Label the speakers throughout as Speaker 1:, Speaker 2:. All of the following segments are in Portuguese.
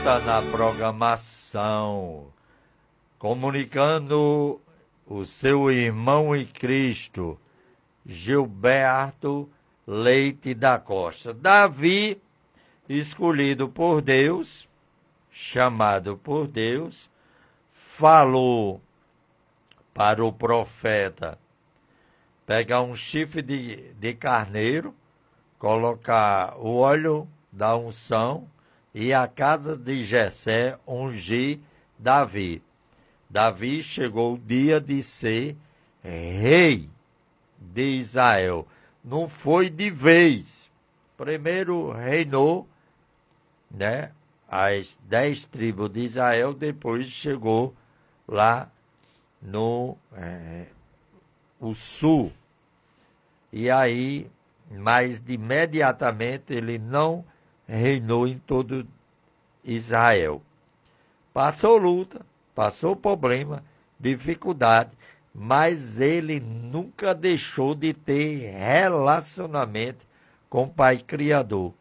Speaker 1: Está na programação, comunicando o seu irmão em Cristo, Gilberto Leite da Costa. Davi, escolhido por Deus, chamado por Deus, falou para o profeta pegar um chifre de carneiro, colocar o óleo da unção e a casa de Jessé ungir Davi. Davi chegou o dia de ser rei de Israel. Não foi de vez. Primeiro reinou, né, as 10 tribos de Israel, depois chegou lá no o sul. E aí, mas de imediatamente ele não reinou em todo Israel. Passou luta, passou problema, dificuldade, mas ele nunca deixou de ter relacionamento com o Pai Criador.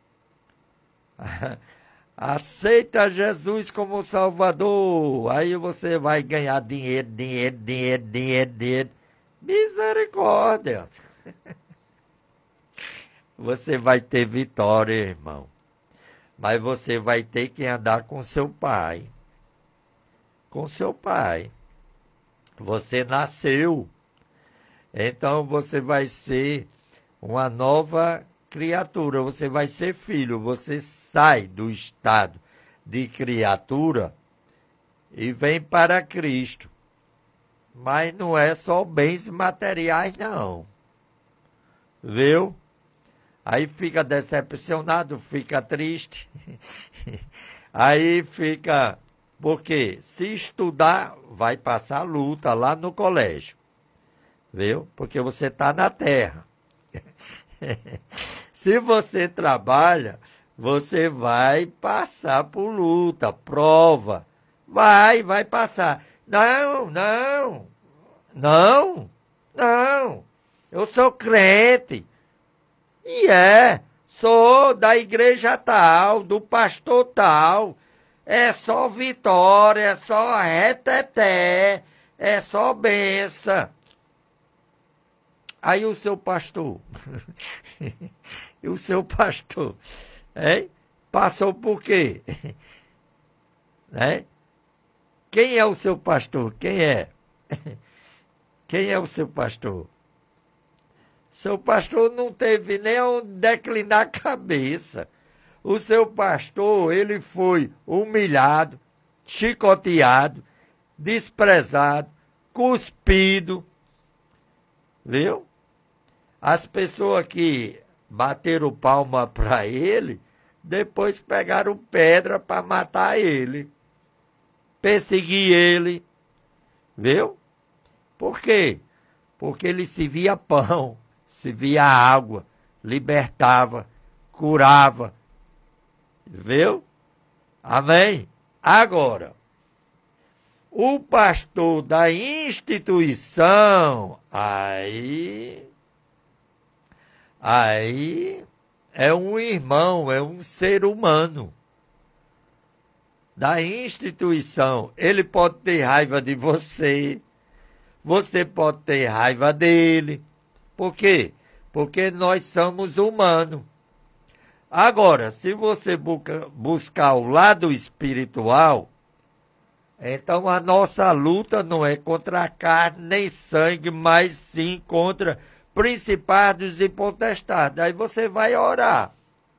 Speaker 1: Aceita Jesus como Salvador, aí você vai ganhar dinheiro. Misericórdia! Você vai ter vitória, irmão. Mas você vai ter que andar com seu pai. Com seu pai. Você nasceu. Então você vai ser uma nova criatura. Você vai ser filho. Você sai do estado de criatura e vem para Cristo. Mas não é só bens materiais, não. Viu? Aí fica decepcionado, fica triste. Aí fica... Porque se estudar, vai passar luta lá no colégio. Viu? Porque você está na terra. Se você trabalha, você vai passar por luta, prova. Vai passar. Não. Eu sou crente. E sou da igreja tal, do pastor tal. É só vitória, é só reteté, é só benção. Aí o seu pastor, e o seu pastor, passou por quê? Quem é o seu pastor? Quem é? Quem é o seu pastor? Seu pastor não teve nem onde declinar a cabeça. O seu pastor, ele foi humilhado, chicoteado, desprezado, cuspido. Viu? As pessoas que bateram palma para ele, depois pegaram pedra para matar ele. Perseguir ele. Viu? Por quê? Porque ele se via pão, se via água, libertava, curava. Viu? Amém? Agora, o pastor da instituição, aí é um irmão, é um ser humano. Da instituição, ele pode ter raiva de você, você pode ter raiva dele. Por quê? Porque nós somos humanos. Agora, se você buscar o lado espiritual, então a nossa luta não é contra a carne nem sangue, mas sim contra principados e potestades. Aí você vai orar.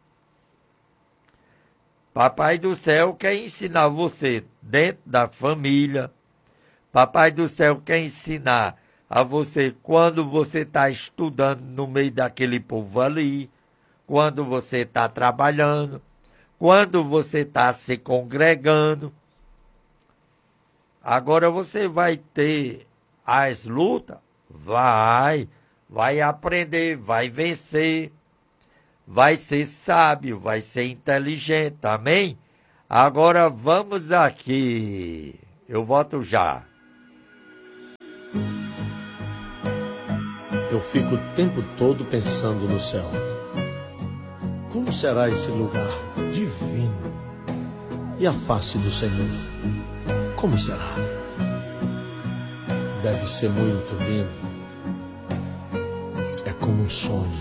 Speaker 1: Papai do céu quer ensinar você dentro da família. Papai do céu quer ensinar a você quando você está estudando no meio daquele povo ali, quando você está trabalhando, quando você está se congregando. Agora você vai ter as lutas? Vai aprender, vai vencer, vai ser sábio, vai ser inteligente, amém? Agora vamos aqui, eu volto já.
Speaker 2: Eu fico o tempo todo pensando no céu. Como será esse lugar divino? E a face do Senhor, como será? Deve ser muito lindo. É como um sonho.